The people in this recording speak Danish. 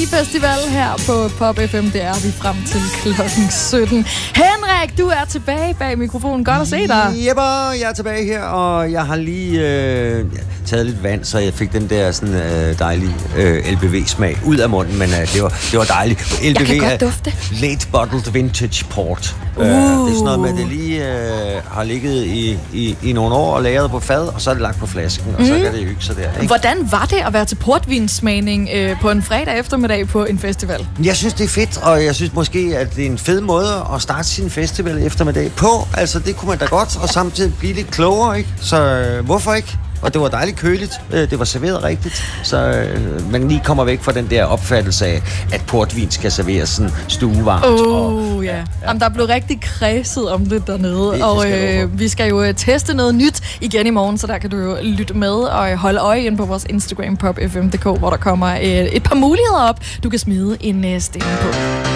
Festival her på Pop FM. Det er vi frem til klokken 17. Henrik, du er tilbage bag mikrofonen. Godt at se dig. Jepper, jeg er tilbage her, og jeg har lige taget lidt vand, så jeg fik den der sådan dejlige LBV-smag ud af munden, men det var dejligt. LBV jeg kan godt dufte. Late Bottled Vintage Port. Det er sådan noget med, at det lige har ligget i nogle år og lagret på fad, og så er det lagt på flasken, og så kan det hygge sig der. Ikke? Hvordan var det at være til portvinsmagning på en fredag eftermiddag på en festival? Jeg synes, det er fedt, og jeg synes måske, at det er en fed måde at starte sin festival eftermiddag på. Altså, det kunne man da godt, og samtidig blive lidt klogere, ikke? Så hvorfor ikke? Og det var dejligt køligt. Det var serveret rigtigt. Så man lige kommer væk fra den der opfattelse af, at portvin skal serveres sådan stuevarmt. Ja. Jamen, der blev rigtig kredset om det dernede. Det og skal vi skal jo teste noget nyt igen i morgen, så der kan du jo lytte med og holde øje ind på vores Instagram popfm.dk, hvor der kommer et par muligheder op, du kan smide en stemme på.